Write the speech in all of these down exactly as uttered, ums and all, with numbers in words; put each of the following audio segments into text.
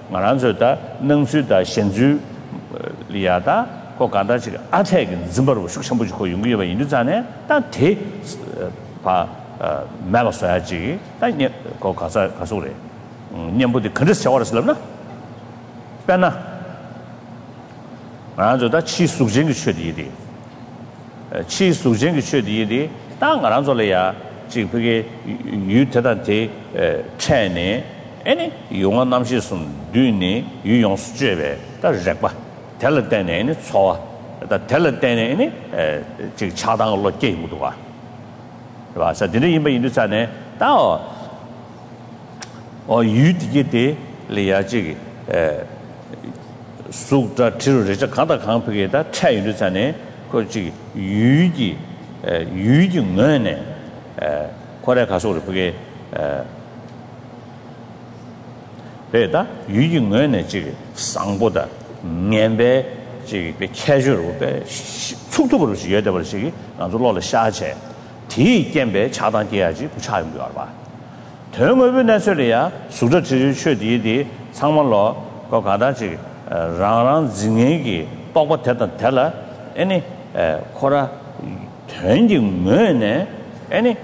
ngaranzoda nungsuda shenju liada ko ganda 지금 아택 짐바로 숙성부지 고 용기가 인도잖아요. 단대 바 말았어야지. 단이 거 가서 가서 그래. 년부터 그래서 저월었을나? 빼나. ngaranzoda chi sukjing chö디디. chi sukjing chö디디 당 ngaranzol야 지금 그게 유태단테 차네 아니 용한 남시선 뒤니 유용수제베 다 렉바 텔레테네 초아 다 텔레테네 에 지금 차당으로 게임도 와 그래서 드네 임바 인도산에 다어 어 유디게데 레야지 에 숙다 티르레자 가다 강프게다 차인도산에 그 지금 유지 에 유증은에 에 거래 가서 그게 에 그래다 유증은에 지금 상보다 년배 지금 캐주얼로 배 속도로 지어야 버리기 아주 놀라 샤체 뒤 겜배 차단해야지 부차용 거 봐. 대응업은 내서리야 수저 지주 최디디 상말로 거 가다 지금 랑랑 진행이 뻑뻑했던 텔라 아니 에 코라 전증은에 아니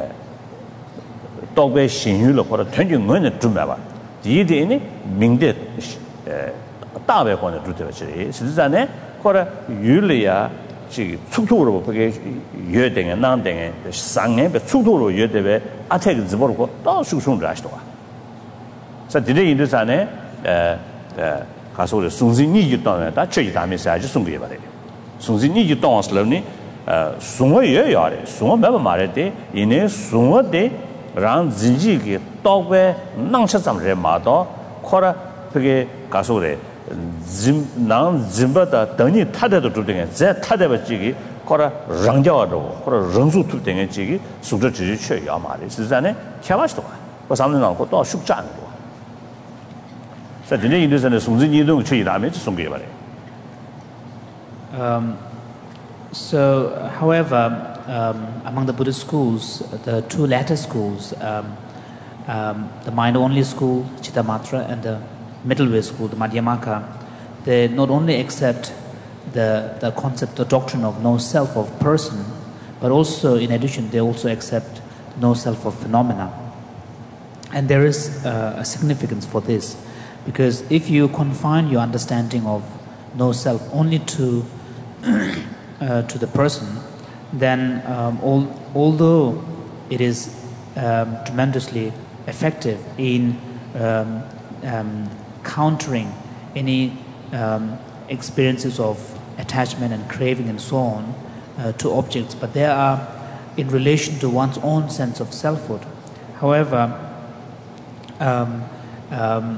독배 신유로或者 전증은에 좀 봐. 디디니 민데大배권을 두드려지.实际上呢 或者 유리야 지금 속도로 그게 여대에 난대에 상에 속도로 여대에 아택 집어고 또 숙성을 하시도 와. 자, 디데 인도산에 에 가서 우리 송진이 있다면 다 저기 다음에 사지 송게 봐야 돼. 송진이 있다면 슬럼니 어 송어에 야래. 송어 매번 말했대. 이내 송어대 랑 진지게 떡배 낭차잠을 마도 코라 그게 가서 그래. 짐난 짐바다等이 타대도 두등에 제 타대버지기 코라 랑자와도 코라 랑수 투등에 지기 숙저 지지 최야 말이实际上呢 캐바스도 그 사람들 나고 또 숙자는 거. 자, 근데 인도에서는 송진이동 최이다면 송게 말해. Um so however um among the Buddhist schools the two latter schools um um the mind only school Chittamatra and the middle way school, the Madhyamaka, they not only accept the the concept, the doctrine of no self of person, but also in addition they also accept no self of phenomena. And there is uh, a significance for this, because if you confine your understanding of no self only to uh, to the person, then um, all, although it is um, tremendously effective in um, um, countering any um, experiences of attachment and craving and so on uh, to objects, but they are in relation to one's own sense of selfhood. However, um, um,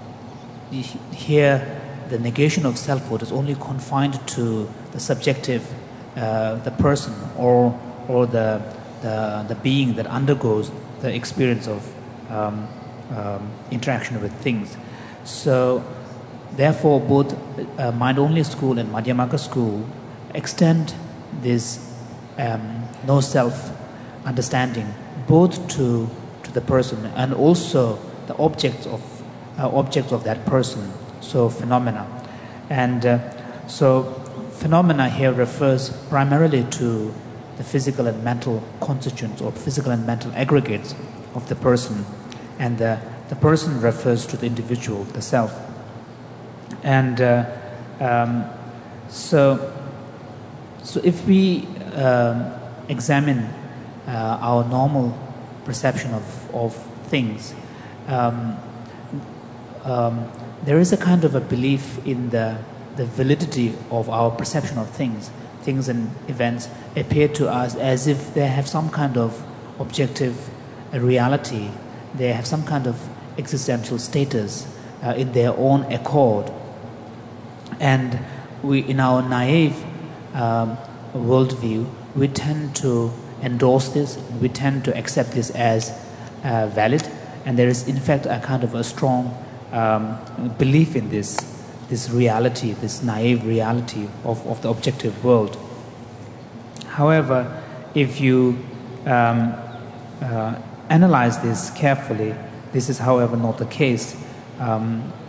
here the negation of selfhood is only confined to the subjective, uh, the person or or the, the the being that undergoes the experience of um, um, interaction with things. So, therefore, both uh, mind-only school and Madhyamaka school extend this um, no-self understanding both to to the person and also the objects of uh, objects of that person. So, phenomena, and uh, so phenomena here refers primarily to the physical and mental constituents or physical and mental aggregates of the person, and the The person refers to the individual, the self. And uh, um, so, so if we um, examine uh, our normal perception of, of things, um, um, there is a kind of a belief in the, the validity of our perception of things. Things and events appear to us as if they have some kind of objective reality. They have some kind of existential status uh, in their own accord, and we, in our naive um, worldview, we tend to endorse this. We tend to accept this as uh, valid, and there is, in fact, a kind of a strong um, belief in this, this reality, this naive reality of, of the objective world. However, if you um, uh, analyze this carefully, this is, however, not the case. Um,